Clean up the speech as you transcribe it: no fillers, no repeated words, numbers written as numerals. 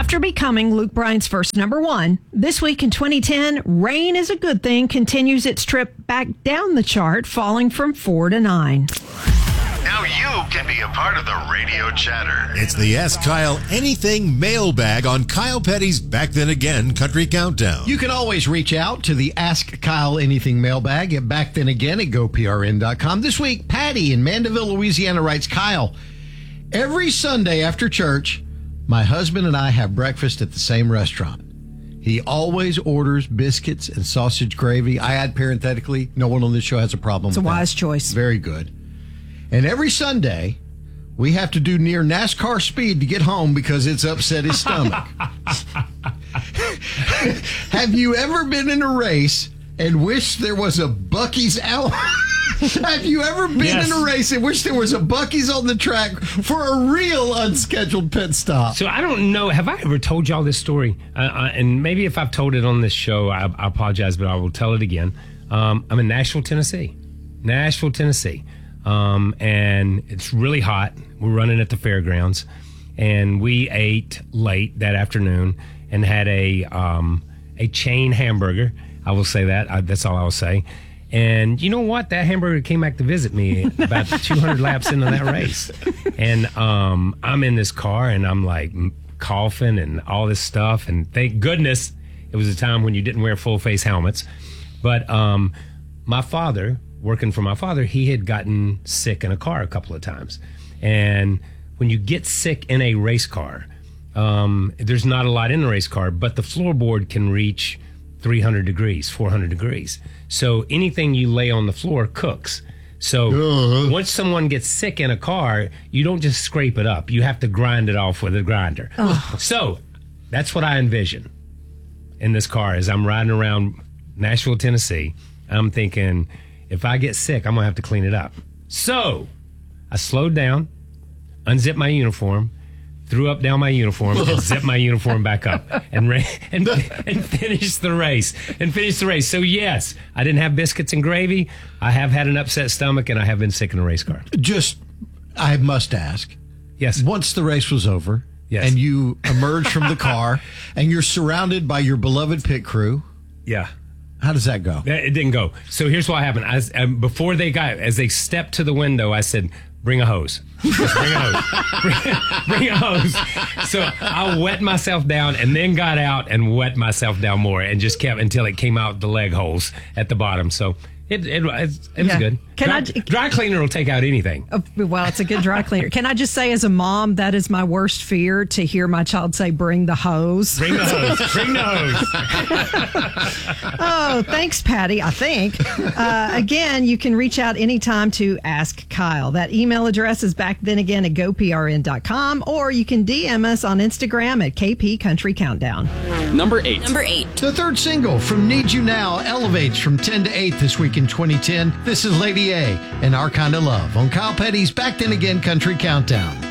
After becoming Luke Bryan's first number one, this week in 2010, Rain is a Good Thing continues its trip back down the chart, falling from 4 to 9. Now you can be a part of the radio chatter. It's the Ask Kyle Anything mailbag on Kyle Petty's Back Then Again Country Countdown. You can always reach out to the Ask Kyle Anything mailbag at Back Then Again at GoPRN.com. This week, Patty in Mandeville, Louisiana writes, Kyle, every Sunday after church, my husband and I have breakfast at the same restaurant. He always orders biscuits and sausage gravy. I add parenthetically, no one on this show has a problem with that. It's a wise choice. Very good. And every Sunday, we have to do near NASCAR speed to get home because it's upset his stomach. Have you ever been in a race and wished there was a Buc-ee's out? Have you ever been in a race and wished there was a Buc-ee's on the track for a real unscheduled pit stop? So I don't know. Have I ever told y'all this story? And maybe if I've told it on this show, I apologize, but I will tell it again. I'm in Nashville, Tennessee. And it's really hot. We're running at the fairgrounds, and we ate late that afternoon and had a chain hamburger. I will say that. That's all I'll say. And you know what? That hamburger came back to visit me about 200 laps into that race. And I'm in this car, and I'm like coughing and all this stuff. And thank goodness it was a time when you didn't wear full face helmets. But my father, working for my father, he had gotten sick in a car a couple of times. And when you get sick in a race car, there's not a lot in the race car, but the floorboard can reach 300 degrees, 400 degrees. So anything you lay on the floor cooks. So once someone gets sick in a car, you don't just scrape it up. You have to grind it off with a grinder. So that's what I envision in this car as I'm riding around Nashville, Tennessee. I'm thinking, if I get sick, I'm going to have to clean it up. So I slowed down, unzipped my uniform, threw up down my uniform, and zipped my uniform back up and finished the race. So, yes, I didn't have biscuits and gravy. I have had an upset stomach, and I have been sick in a race car. I must ask. Yes. Once the race was over, yes, and you emerged from the car, and you're surrounded by your beloved pit crew. Yeah. How does that go? It didn't go. So here's what happened. As they stepped to the window, I said, bring a hose. Just bring a hose. bring a hose. So I wet myself down and then got out and wet myself down more and just kept until it came out the leg holes at the bottom. So it was good. Dry cleaner will take out anything. Well, it's a good dry cleaner. Can I just say, as a mom, that is my worst fear, to hear my child say, bring the hose. Bring the hose. Bring the hose. Oh, thanks, Patty, I think. Again, you can reach out anytime to Ask Kyle. That email address is backthenagain at GoPRN.com, or you can DM us on Instagram at KP Country Countdown. Number 8. The third single from Need You Now elevates from 10 to 8 this week in 2010. This is Lady A and Our Kind of Love on Kyle Petty's Back Then Again Country Countdown.